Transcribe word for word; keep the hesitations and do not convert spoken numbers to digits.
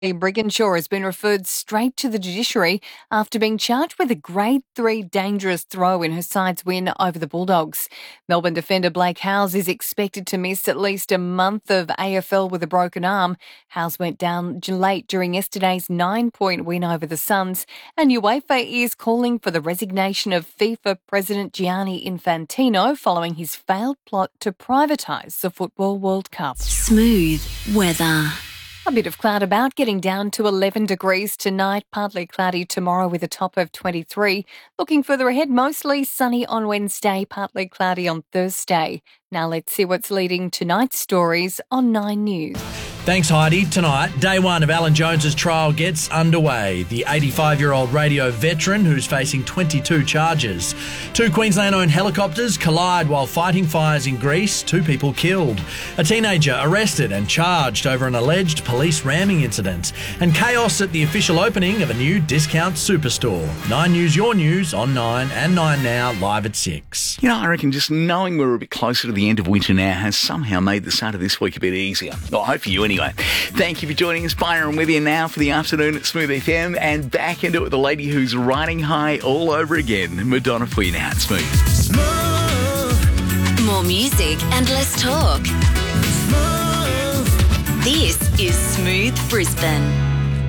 Brigginshaw has been referred straight to the judiciary after being charged with a grade three dangerous throw in her side's win over the Bulldogs. Melbourne defender Blake Howes is expected to miss at least a month of A F L with a broken arm. Howes went down late during yesterday's nine-point win over the Suns, and UEFA is calling for the resignation of FIFA President Gianni Infantino following his failed plot to privatise the Football World Cup. Smooth weather. A bit of cloud about, getting down to eleven degrees tonight, partly cloudy tomorrow with a top of twenty-three. Looking further ahead, mostly sunny on Wednesday, partly cloudy on Thursday. Now let's see what's leading tonight's stories on Nine News. Thanks, Heidi. Tonight, day one of Alan Jones's trial gets underway. The eighty-five-year-old radio veteran who's facing twenty-two charges. Two Queensland-owned helicopters collide while fighting fires in Greece. Two people killed. A teenager arrested and charged over an alleged police ramming incident. And chaos at the official opening of a new discount superstore. Nine News, your news on Nine and Nine Now, live at six. You know, I reckon just knowing we're a bit closer to the end of winter now has somehow made the start of this week a bit easier. Well, I hope for you anyway. Anyway, thank you for joining us. Byron with you now for the afternoon at Smooth F M, and back into it with the lady who's riding high all over again. Madonna for you now at Smooth. Smooth. More music and less talk. Smooth. This is Smooth Brisbane.